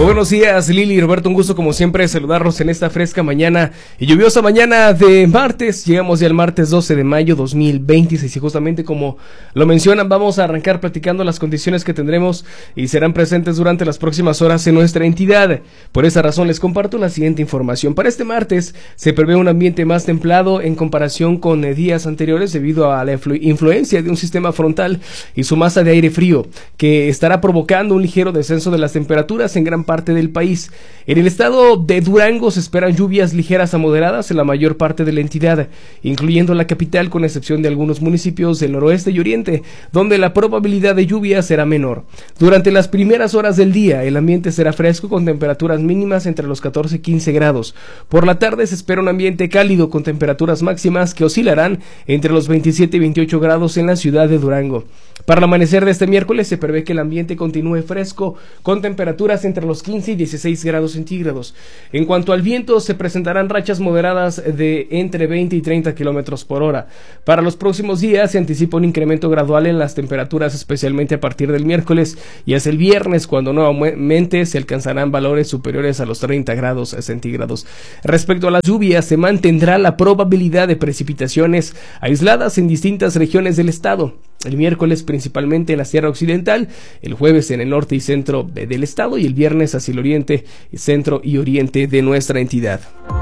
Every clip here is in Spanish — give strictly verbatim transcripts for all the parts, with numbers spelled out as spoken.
Buenos días, Lili y Roberto, un gusto como siempre saludarlos en esta fresca mañana y lluviosa mañana de martes. Llegamos ya al martes doce de mayo dos mil veintiséis y justamente como lo mencionan, vamos a arrancar platicando las condiciones que tendremos y serán presentes durante las próximas horas en nuestra entidad. Por esa razón les comparto la siguiente información. Para este martes se prevé un ambiente más templado en comparación con días anteriores debido a la influ- influencia de un sistema frontal y su masa de aire frío que estará provocando un ligero descenso de las temperaturas en gran parte parte del país. En el estado de Durango se esperan lluvias ligeras a moderadas en la mayor parte de la entidad, incluyendo la capital, con excepción de algunos municipios del noroeste y oriente, donde la probabilidad de lluvia será menor. Durante las primeras horas del día, el ambiente será fresco con temperaturas mínimas entre los catorce y quince grados. Por la tarde se espera un ambiente cálido con temperaturas máximas que oscilarán entre los veintisiete y veintiocho grados en la ciudad de Durango. Para el amanecer de este miércoles se prevé que el ambiente continúe fresco con temperaturas entre los quince y dieciséis grados centígrados. En cuanto al viento, se presentarán rachas moderadas de entre veinte y treinta kilómetros por hora. Para los próximos días se anticipa un incremento gradual en las temperaturas, especialmente a partir del miércoles y hasta el viernes, cuando nuevamente se alcanzarán valores superiores a los treinta grados centígrados. Respecto a las lluvias, se mantendrá la probabilidad de precipitaciones aisladas en distintas regiones del estado. El miércoles principalmente en la Sierra Occidental, el jueves en el norte y centro del estado y el viernes hacia el oriente, centro y oriente de nuestra entidad.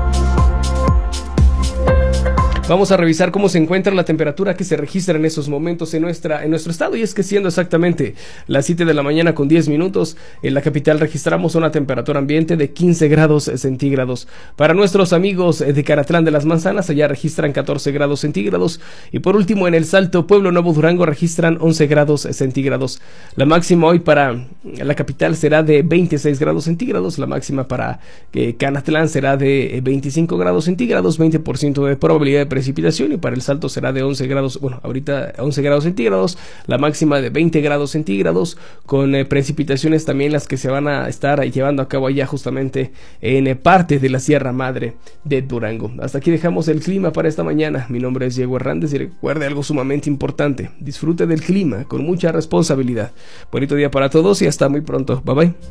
Vamos a revisar cómo se encuentra la temperatura que se registra en estos momentos en nuestra en nuestro estado, y es que siendo exactamente las siete de la mañana con diez minutos, en la capital registramos una temperatura ambiente de quince grados centígrados. Para nuestros amigos de Canatlán de las Manzanas, allá registran catorce grados centígrados, y por último en El Salto, Pueblo Nuevo, Durango, registran once grados centígrados. La máxima hoy para la capital será de veintiséis grados centígrados, la máxima para eh, Canatlán será de veinticinco grados centígrados, veinte por ciento de probabilidad de precipitación, y para El Salto será de once grados, bueno, ahorita once grados centígrados, la máxima de veinte grados centígrados, con eh, precipitaciones también las que se van a estar llevando a cabo allá justamente en eh, parte de la Sierra Madre de Durango. Hasta aquí dejamos el clima para esta mañana. Mi nombre es Diego Hernández y recuerde algo sumamente importante: disfrute del clima con mucha responsabilidad. Bonito día para todos y hasta muy pronto. Bye bye.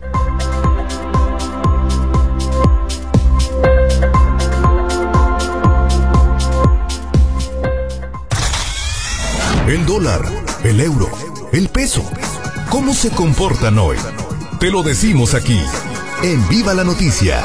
El dólar, el euro, el peso, ¿cómo se comportan hoy? Te lo decimos aquí, en Viva la Noticia.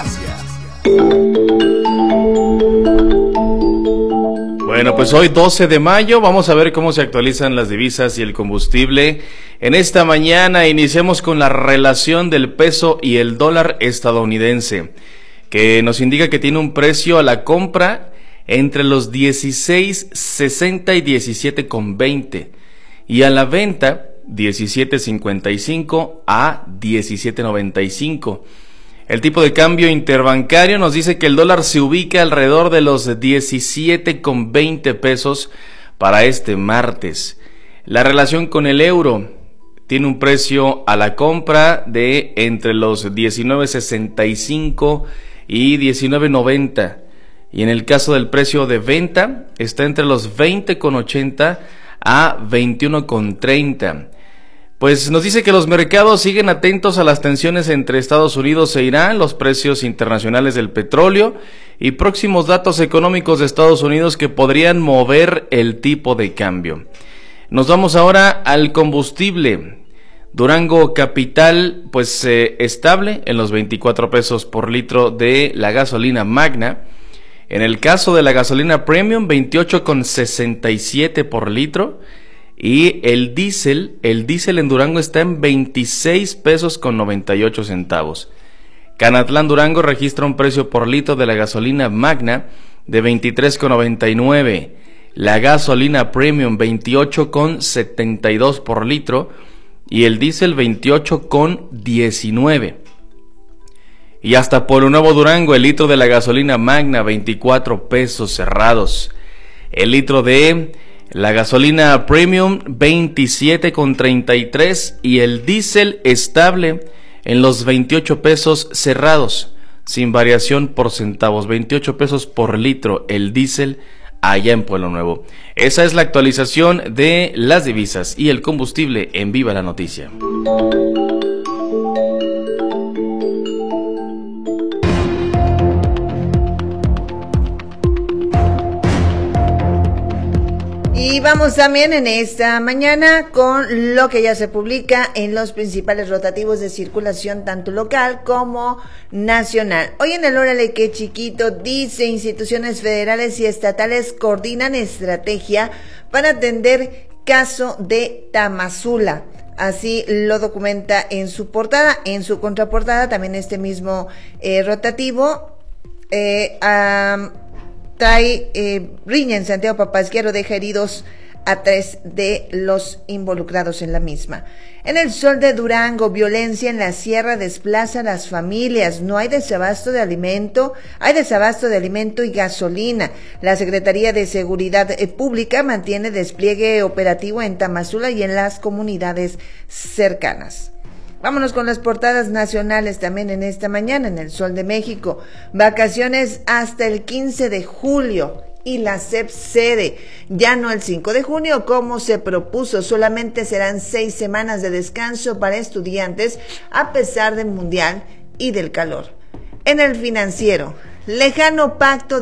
Bueno, pues hoy doce de mayo vamos a ver cómo se actualizan las divisas y el combustible. En esta mañana iniciamos con la relación del peso y el dólar estadounidense, que nos indica que tiene un precio a la compra entre los dieciséis sesenta y diecisiete veinte y a la venta diecisiete cincuenta y cinco a diecisiete noventa y cinco. El tipo de cambio interbancario nos dice que el dólar se ubica alrededor de los diecisiete veinte pesos para este martes. La relación con el euro tiene un precio a la compra de entre los diecinueve sesenta y cinco y diecinueve noventa. Y en el caso del precio de venta, está entre los veinte ochenta a veintiuno treinta. Pues nos dice que los mercados siguen atentos a las tensiones entre Estados Unidos e Irán, los precios internacionales del petróleo y próximos datos económicos de Estados Unidos que podrían mover el tipo de cambio. Nos vamos ahora al combustible. Durango capital, pues eh, estable en los veinticuatro pesos por litro de la gasolina Magna. En el caso de la gasolina Premium, veintiocho sesenta y siete por litro, y el diésel, el diésel en Durango está en veintiséis pesos con noventa y ocho centavos. Canatlán Durango registra un precio por litro de la gasolina Magna de veintitrés noventa y nueve, la gasolina Premium veintiocho setenta y dos por litro y el diésel veintiocho diecinueve. Y hasta Pueblo Nuevo Durango, el litro de la gasolina Magna, veinticuatro pesos cerrados. El litro de la gasolina Premium, veintisiete treinta y tres. Y el diésel estable en los veintiocho pesos cerrados, sin variación por centavos. veintiocho pesos por litro el diésel allá en Pueblo Nuevo. Esa es la actualización de las divisas y el combustible en Viva la Noticia. vamos también en esta mañana con lo que ya se publica en los principales rotativos de circulación, tanto local como nacional. Hoy en el Órale Qué Chiquito dice: instituciones federales y estatales coordinan estrategia para atender caso de Tamazula. Así lo documenta en su portada. En su contraportada también este mismo eh, rotativo eh, um, trae eh, riña en Santiago Papasquiaro, deja heridos a tres de los involucrados en la misma. En el Sol de Durango, violencia en la sierra desplaza a las familias. No hay desabasto de alimento, hay desabasto de alimento y gasolina. La Secretaría de Seguridad Pública mantiene despliegue operativo en Tamazula y en las comunidades cercanas. Vámonos con las portadas nacionales también en esta mañana. En el Sol de México, vacaciones hasta el quince de julio. Y la S E P cede, ya no el cinco de junio como se propuso, solamente serán seis semanas de descanso para estudiantes a pesar del mundial y del calor. En el Financiero, lejano pacto